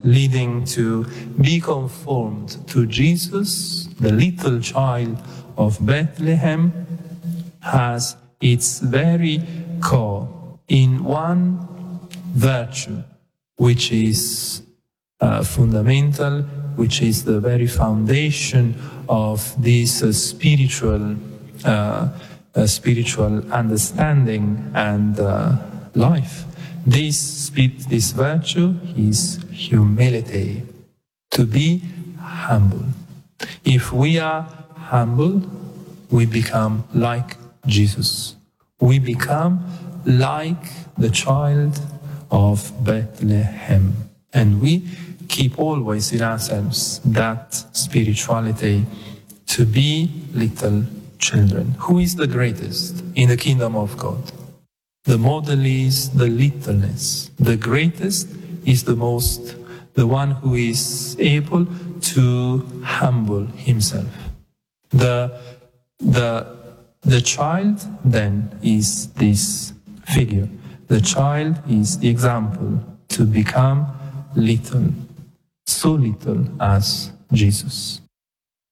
leading to be conformed to Jesus, the little child of Bethlehem, has its very core in one virtue, which is fundamental, which is the very foundation of this spiritual understanding and life. This virtue is humility, to be humble. If we are humble, we become like Jesus. We become like the child of Bethlehem. And we keep always in ourselves that spirituality to be little children. Who is the greatest in the kingdom of God? The model is the littleness. The greatest is the one who is able to humble himself. The child then is this figure. The child is the example to become little, so little as Jesus.